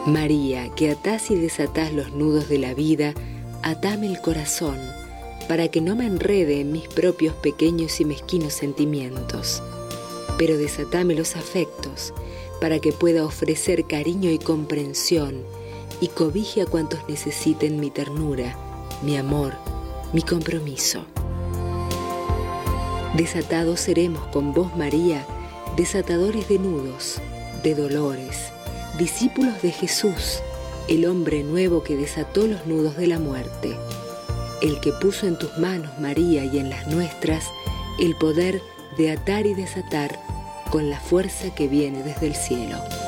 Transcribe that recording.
María, que atás y desatás los nudos de la vida, atame el corazón, para que no me enrede en mis propios pequeños y mezquinos sentimientos. Pero desatame los afectos, para que pueda ofrecer cariño y comprensión, y cobije a cuantos necesiten mi ternura, mi amor, mi compromiso. Desatados seremos con vos, María, desatadores de nudos, de dolores, discípulos de Jesús, el hombre nuevo que desató los nudos de la muerte, el que puso en tus manos, María, y en las nuestras, el poder de atar y desatar con la fuerza que viene desde el cielo.